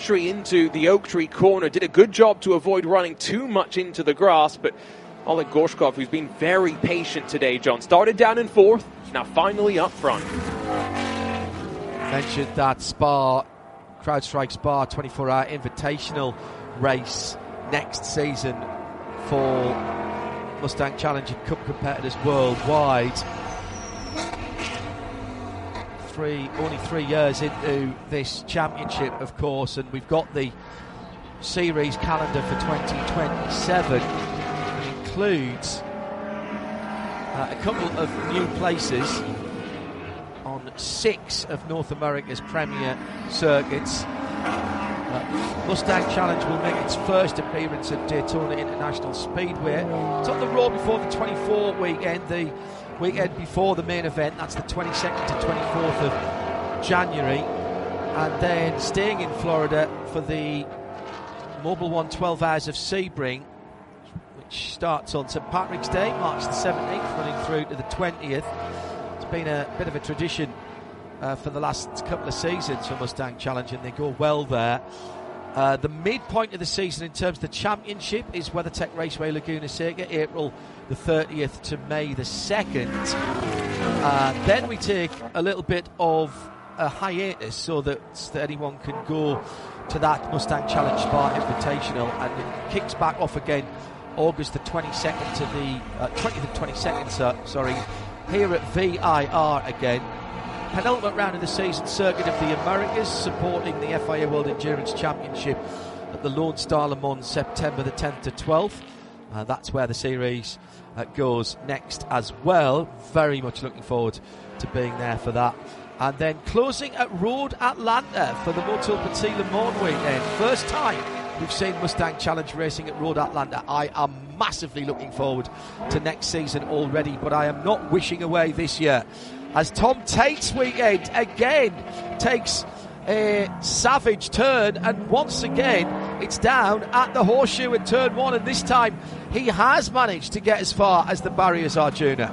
entry into the Oak Tree corner. Did a good job to avoid running too much into the grass, but Oleg Gorshkov, who's been very patient today, John, started down in fourth, now finally up front. Mentioned that Spa, CrowdStrike Spa 24-hour invitational race next season for Mustang Challenge Cup competitors worldwide. Only 3 years into this championship, of course, and we've got the series calendar for 2027. It includes a couple of new places on 6 of North America's premier circuits. Mustang Challenge will make its first appearance at Daytona International Speedway. It's on the road before the 24 weekend, the weekend before the main event. That's the 22nd to 24th of January. And then staying in Florida for the Mobil 1 12 Hours of Sebring, which starts on St. Patrick's Day, March the 17th, running through to the 20th. It's been a bit of a tradition for the last couple of seasons for Mustang Challenge, and they go well there. The midpoint of the season in terms of the championship is WeatherTech Raceway Laguna Seca, April the 30th to May the 2nd. Then we take a little bit of a hiatus so that anyone can go to that Mustang Challenge Spa Invitational, and it kicks back off again August the 22nd to the 20th and 22nd, here at VIR again. Penultimate round of the season, Circuit of the Americas, supporting the FIA World Endurance Championship at the Lone Star Le Mans, September the 10th to 12th. That's where the series goes next as well. Very much looking forward to being there for that. And then closing at Road Atlanta for the Motul Petit Le Mans weekend. First time we've seen Mustang Challenge racing at Road Atlanta. I am massively looking forward to next season already, but I am not wishing away this year, as Tom Tate's weekend again takes a savage turn, and once again it's down at the Horseshoe at turn 1, and this time he has managed to get as far as the barriers, Arjuna.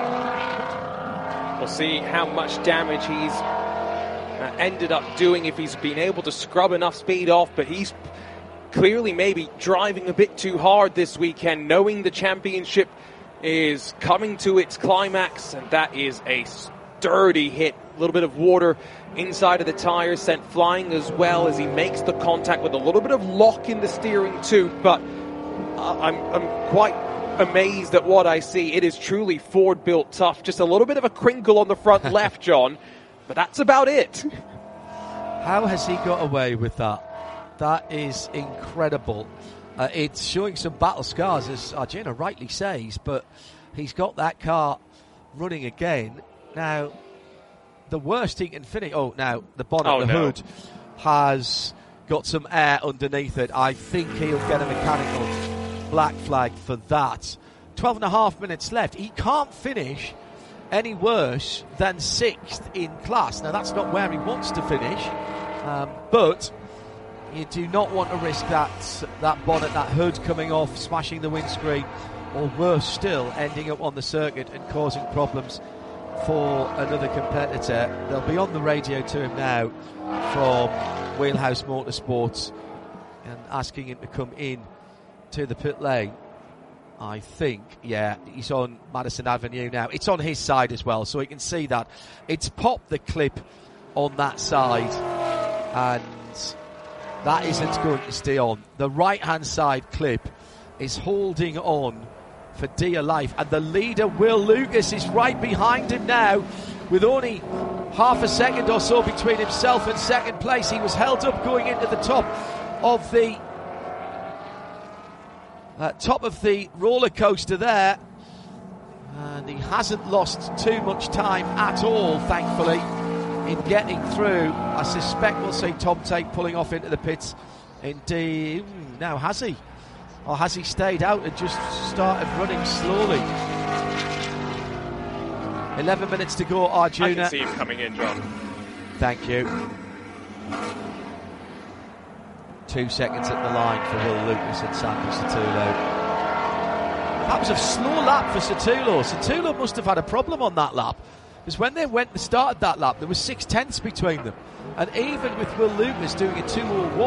We'll see how much damage he's ended up doing, if he's been able to scrub enough speed off, but he's clearly maybe driving a bit too hard this weekend, knowing the championship is coming to its climax, and that is a sturdy hit. A little bit of water inside of the tires sent flying, as well as he makes the contact with a little bit of lock in the steering too. But I'm quite amazed at what I see. It is truly Ford built tough. Just a little bit of a crinkle on the front left, John, but that's about it. How has he got away with that? That is incredible. It's showing some battle scars, as Arjuna rightly says, but he's got that car running again. Now, the worst he can finish... now, the bonnet, hood, has got some air underneath it. I think he'll get a mechanical black flag for that. 12 and a half minutes left. He can't finish any worse than 6th in class. Now, that's not where he wants to finish, but... you do not want to risk that bonnet, that hood coming off, smashing the windscreen, or worse still, ending up on the circuit and causing problems for another competitor. They'll be on the radio to him now from Wheelhouse Motorsports and asking him to come in to the pit lane. I think, he's on Madison Avenue now. It's on his side as well, so he can see that. It's popped the clip on that side, and that isn't going to stay on. The right-hand side clip is holding on for dear life, and the leader, Will Lucas, is right behind him now with only half a second or so between himself and second place. He was held up going into the top of the roller coaster there, and he hasn't lost too much time at all, thankfully, in getting through. I suspect we'll see Tom Tate pulling off into the pits. Indeed, now has he? Or has he stayed out and just started running slowly? 11 minutes to go, Arjuna. I can see him coming in, John. Thank you. 2 seconds at the line for Will Lucas and Sandy Sotelo. That was a slow lap for Sotelo. Sotelo must have had a problem on that lap, because when they went and started that lap, there was 6 tenths between them. And even with Will Lucas doing a 2:01,